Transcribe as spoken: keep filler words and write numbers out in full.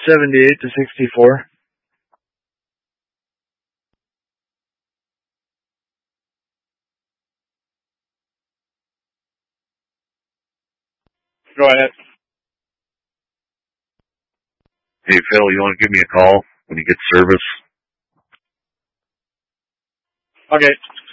seventy-eight to sixty-four. Go ahead. Hey, Phil, you want to give me a call when you get service? Okay.